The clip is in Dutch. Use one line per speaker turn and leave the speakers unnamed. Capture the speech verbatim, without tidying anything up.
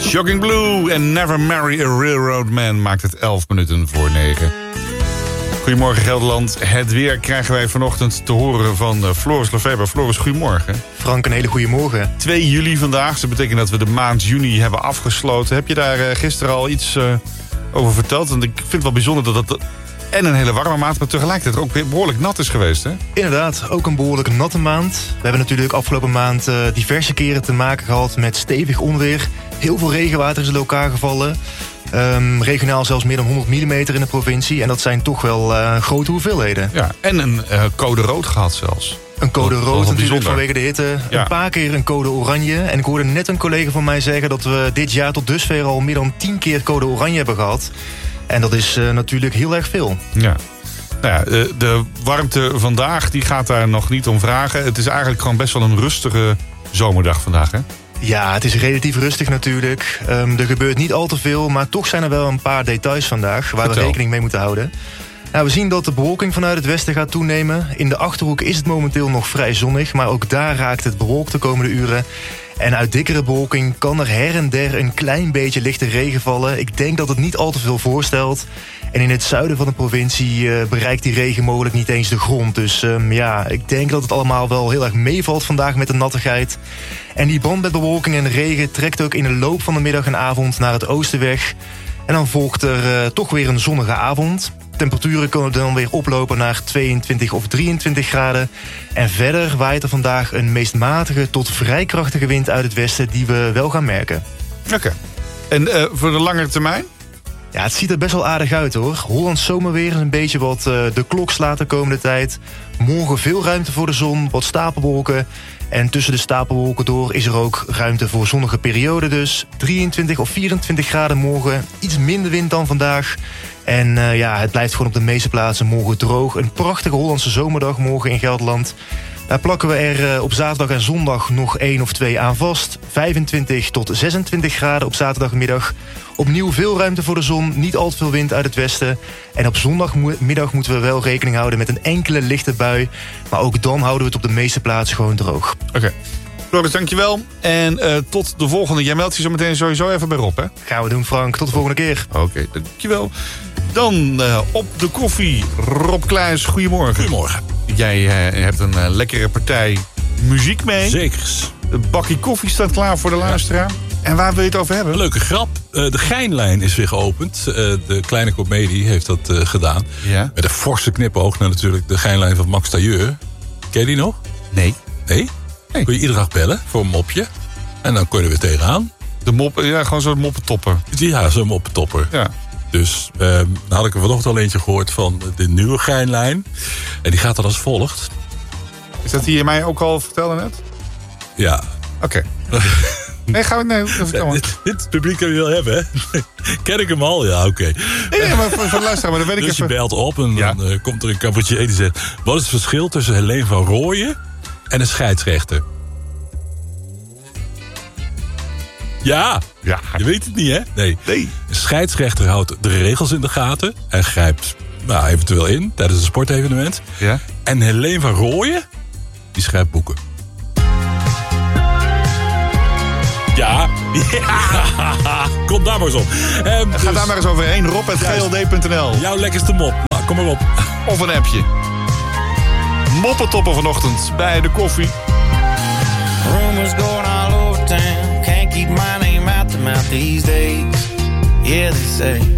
Shocking Blue en Never Marry a Railroad Man maakt het elf minuten voor negen. Goedemorgen Gelderland. Het weer krijgen wij vanochtend te horen van Floris Lefeber. Floris, goedemorgen.
Frank, een hele goede morgen.
twee juli vandaag, dat betekent dat we de maand juni hebben afgesloten. Heb je daar gisteren al iets uh, over verteld? Want ik vind het wel bijzonder dat het en een hele warme maand, maar tegelijkertijd ook weer behoorlijk nat is geweest, hè?
Inderdaad, ook een behoorlijk natte maand. We hebben natuurlijk afgelopen maand uh, diverse keren te maken gehad met stevig onweer. Heel veel regenwater is lokaal gevallen. Um, regionaal zelfs meer dan honderd millimeter in de provincie. En dat zijn toch wel uh, grote hoeveelheden.
Ja, en een uh, code rood gehad zelfs.
Een code
dat,
rood
dat
natuurlijk vanwege de hitte.
Ja.
Een paar keer een code oranje. En ik hoorde net een collega van mij zeggen dat we dit jaar tot dusver al meer dan tien keer code oranje hebben gehad. En dat is uh, natuurlijk heel erg veel.
Ja. Nou ja, de, de warmte vandaag die gaat daar nog niet om vragen. Het is eigenlijk gewoon best wel een rustige zomerdag vandaag, hè?
Ja, het is relatief rustig natuurlijk. Um, er gebeurt niet al te veel, maar toch zijn er wel een paar details vandaag waar
Vertel.
we rekening mee moeten houden. Nou, we zien dat de bewolking vanuit het westen gaat toenemen. In de Achterhoek is het momenteel nog vrij zonnig, maar ook daar raakt het bewolkt de komende uren. En uit dikkere bewolking kan er her en der een klein beetje lichte regen vallen. Ik denk dat het niet al te veel voorstelt. En in het zuiden van de provincie uh, bereikt die regen mogelijk niet eens de grond. Dus um, ja, ik denk dat het allemaal wel heel erg meevalt vandaag met de nattigheid. En die band met bewolking en regen trekt ook in de loop van de middag en avond naar het oosten weg. En dan volgt er uh, toch weer een zonnige avond. Temperaturen kunnen dan weer oplopen naar tweeëntwintig of drieëntwintig graden. En verder waait er vandaag een meest matige tot vrij krachtige wind uit het westen die we wel gaan merken.
Oké. Okay. En uh, voor de langere termijn?
Ja, het ziet er best wel aardig uit hoor. Hollands zomerweer is een beetje wat uh, de klok slaat de komende tijd. Morgen veel ruimte voor de zon, wat stapelwolken. En tussen de stapelwolken door is er ook ruimte voor zonnige perioden dus. drieëntwintig of vierentwintig graden morgen. Iets minder wind dan vandaag. En uh, ja, het blijft gewoon op de meeste plaatsen morgen droog. Een prachtige Hollandse zomerdag morgen in Gelderland. Daar plakken we er uh, op zaterdag en zondag nog één of twee aan vast. vijfentwintig tot zesentwintig graden op zaterdagmiddag. Opnieuw veel ruimte voor de zon, niet al te veel wind uit het westen. En op zondagmiddag moeten we wel rekening houden met een enkele lichte bui. Maar ook dan houden we het op de meeste plaatsen gewoon droog.
Oké. Okay. Floris, dankjewel. En uh, tot de volgende. Jij meldt je zo meteen sowieso even bij Rob, hè?
Gaan we doen, Frank. Tot de volgende keer.
Oké, okay, dankjewel. Dan uh, op de koffie. Rob Kluijs, goedemorgen.
Goedemorgen.
Jij uh, hebt een uh, lekkere partij muziek mee.
Zekers.
De bakkie koffie staat klaar voor de luisteraar. En waar wil je het over hebben?
Een leuke grap. Uh, de Geinlijn is weer geopend. Uh, de Kleine Comedie heeft dat uh, gedaan.
Ja.
Met een forse knipoog naar natuurlijk de Geinlijn van Max Tailleur. Ken je die nog?
Nee.
Nee? Nee. Kun je iedere dag bellen voor een mopje. En dan kun je er weer tegenaan.
De mop, ja, gewoon zo'n moppetopper.
Ja, zo'n moppetopper. Ja. Dus uh, dan had ik er vanochtend al eentje gehoord van de nieuwe Geinlijn. En die gaat dan als volgt.
Is dat die je mij ook al vertelde net?
Ja.
Oké. Okay. Nee, gaan we nee, vertel maar.
Dit, dit publiek kan je wel hebben, hè? Ken ik hem al? Ja, oké. Okay.
Nee, nee, maar voor, voor luisteren, maar dan weet ik
dus
even...
je belt op en
ja.
dan uh, komt er een cabaretier die zegt... Wat is het verschil tussen Helene van Rooyen en een scheidsrechter? Ja,
ja,
je weet het niet, hè? Nee.
nee.
Een scheidsrechter houdt de regels in de gaten en grijpt nou, eventueel in tijdens een sportevenement.
Ja.
En Helene van Rooyen, die schrijft boeken. Ja. ja. Kom daar maar eens op. Um,
Ga
dus,
daar maar eens overheen. Rob at G L D punt n l.
Jouw lekkerste mop. Nou, kom maar op.
Of een appje. Moppetoppen vanochtend bij de koffie.
Rumors going all over town. Can't keep my name out the mouth these days. Yeah, they say